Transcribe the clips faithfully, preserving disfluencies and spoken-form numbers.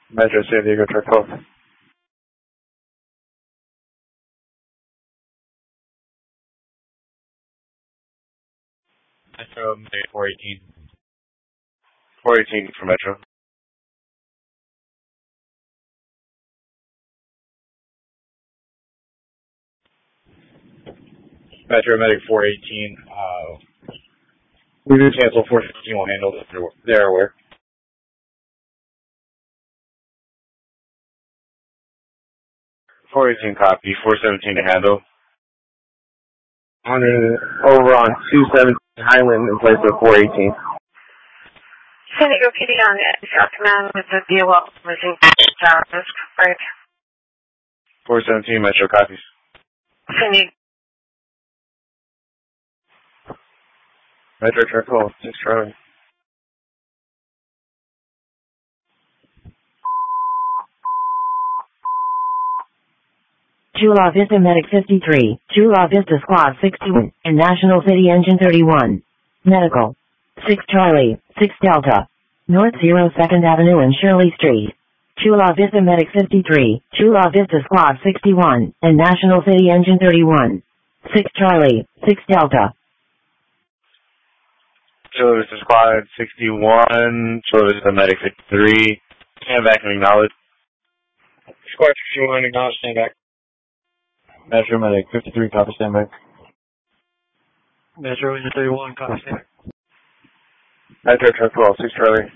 Metro San Diego Truck twelve. Metro four eighteen. four eighteen for Metro. Metro Medic four eighteen. Uh, we did cancel four fifteen will handle it. They're aware. four eighteen copy. four seventeen to handle. On over on two seventeen Highland in place of four eighteen. San Diego P D on South Command with the D O L missing tower risk, right? four seventeen Metro copies. San Diego. Metro Truck twelve, six Charlie. Chula Vista Medic fifty-three, Chula Vista Squad sixty-one, and National City Engine thirty-one. Medical. six Charlie, six Delta. North zero second Avenue and Shirley Street. Chula Vista Medic fifty-three, Chula Vista Squad sixty-one, and National City Engine thirty-one. six Charlie, six Delta. Chula Vista Squad sixty-one, Chula Vista Medic fifty-three. Stand back and acknowledge. Squad sixty-one, acknowledge, stand back. Metro Medic fifty-three, copy, stand back. Metro Engine thirty-one, copy, stand back. Metro Truck twelve, six Charlie.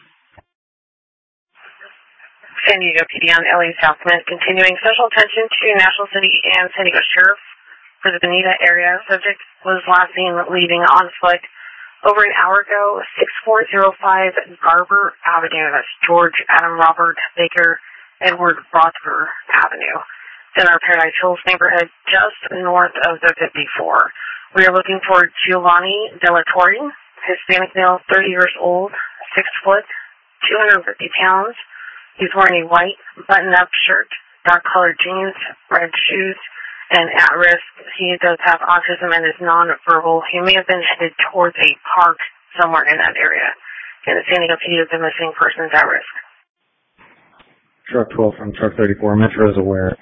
San Diego P D on L A South Command continuing special attention to National City and San Diego Sheriff for the Bonita area. Subject was last seen leaving on foot over an hour ago, six four zero five Garber Avenue. That's George Adam Robert Baker Edward Rothber Avenue. In our Paradise Hills neighborhood, just north of the fifty-four. We are looking for Giovanni Delatorre, Hispanic male, thirty years old, six foot, two hundred fifty pounds. He's wearing a white button-up shirt, dark-colored jeans, red shoes, and at risk. He does have autism and is nonverbal. He may have been headed towards a park somewhere in that area. And the San Diego P D of the missing persons at risk. Truck twelve from Truck thirty-four. Metro is aware.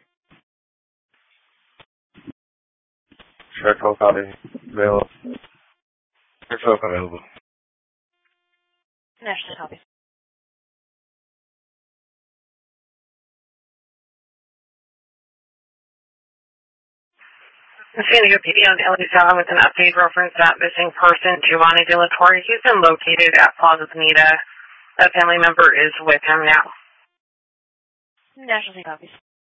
Truck twelve copy. Available. Truck twelve available. National copy. The San Diego P D on L A South with an update reference that missing person, Giovanni Delatorre. He's been located at Plaza Bonita. A family member is with him now. National copies.